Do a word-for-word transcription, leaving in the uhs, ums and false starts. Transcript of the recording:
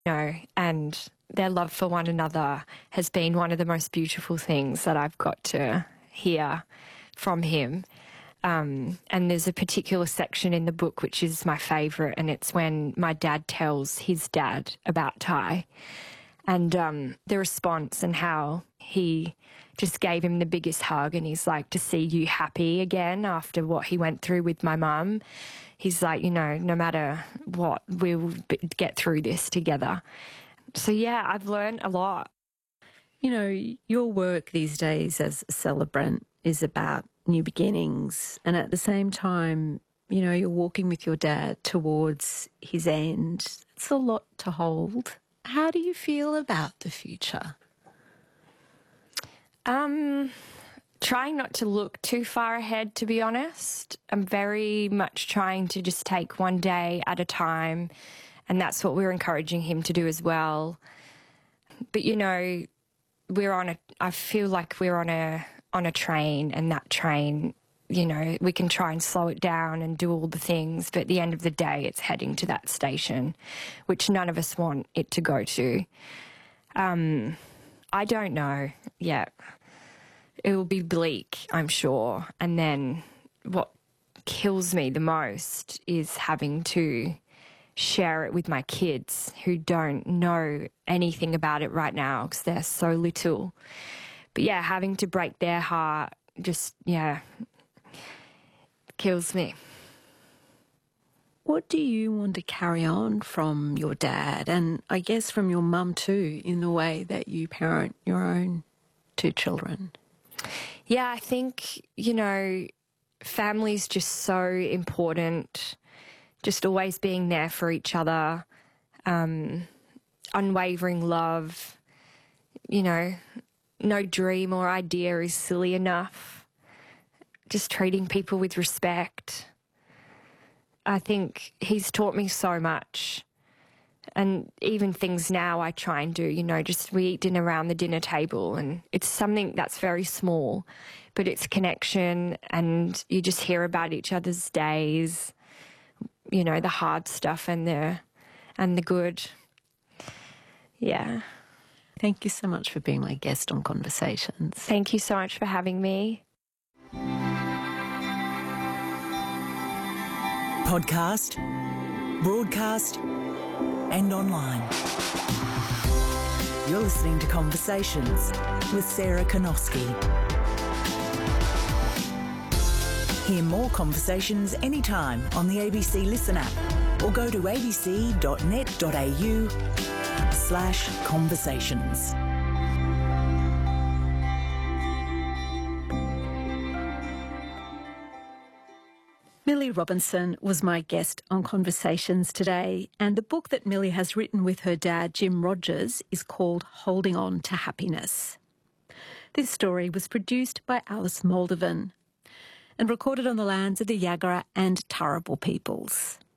You know, and their love for one another has been one of the most beautiful things that I've got to hear from him. Um, and there's a particular section in the book which is my favourite, and it's when my dad tells his dad about Ty, and um, the response and how he just gave him the biggest hug, and he's like, to see you happy again after what he went through with my mum. He's like, you know, no matter what, we'll get through this together. So, yeah, I've learned a lot. You know, your work these days as a celebrant is about new beginnings, and at the same time, you know, you're walking with your dad towards his end. It's a lot to hold. How do you feel about the future? Um, trying not to look too far ahead, to be honest. I'm very much trying to just take one day at a time, and that's what we're encouraging him to do as well. But, you know, we're on a, I feel like we're on a, on a train, and that train, you know, we can try and slow it down and do all the things, but at the end of the day, it's heading to that station, which none of us want it to go to. Um, I don't know yet. It will be bleak, I'm sure. And then what kills me the most is having to share it with my kids who don't know anything about it right now because they're so little. But yeah, having to break their heart just, yeah, kills me. What do you want to carry on from your dad, and I guess from your mum too, in the way that you parent your own two children? Yeah, I think, you know, family's just so important. Just always being there for each other, um, unwavering love, you know, no dream or idea is silly enough. Just treating people with respect. I think he's taught me so much. And even things now I try and do, you know, just we eat dinner around the dinner table, and it's something that's very small, but it's connection, and you just hear about each other's days, you know, the hard stuff and the, and the good. Yeah. Thank you so much for being my guest on Conversations. Thank you so much for having me. Podcast, broadcast, and online. You're listening to Conversations with Sarah Konoski. Hear more conversations anytime on the A B C Listen app, or go to abc.net.au slash conversations. Millie Robinson was my guest on Conversations today, and the book that Millie has written with her dad, Jim Rogers, is called Holding On to Happiness. This story was produced by Alice Moldovan and recorded on the lands of the Yagara and Turrbal peoples.